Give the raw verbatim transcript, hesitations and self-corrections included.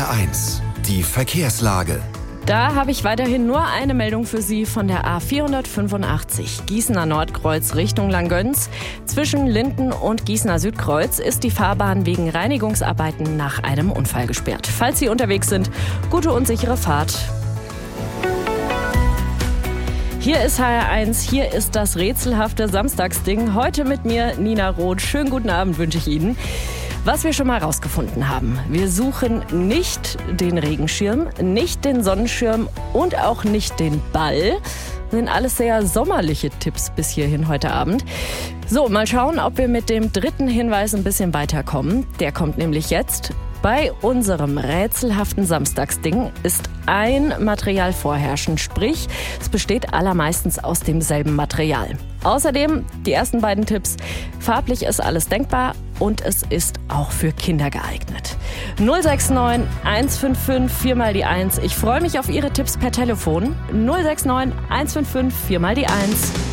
der eins. Die Verkehrslage. Da habe ich weiterhin nur eine Meldung für Sie von der A vierhundertfünfundachtzig. Gießener Nordkreuz Richtung Langgöns. Zwischen Linden und Gießener Südkreuz ist die Fahrbahn wegen Reinigungsarbeiten nach einem Unfall gesperrt. Falls Sie unterwegs sind, gute und sichere Fahrt. Hier ist H R eins, hier ist das rätselhafte Samstagsding. Heute mit mir Nina Roth. Schönen guten Abend wünsche ich Ihnen. Was wir schon mal rausgefunden haben: Wir suchen nicht den Regenschirm, nicht den Sonnenschirm und auch nicht den Ball. Das sind alles sehr sommerliche Tipps bis hierhin heute Abend. So, mal schauen, ob wir mit dem dritten Hinweis ein bisschen weiterkommen. Der kommt nämlich jetzt. Bei unserem rätselhaften Samstagsding ist ein Material vorherrschend, sprich, es besteht allermeistens aus demselben Material. Außerdem die ersten beiden Tipps: Farblich ist alles denkbar und es ist auch für Kinder geeignet. null sechs neun eins fünf fünf vier mal die eins. Ich freue mich auf Ihre Tipps per Telefon. null sechs neun eins fünf fünf vier mal die eins.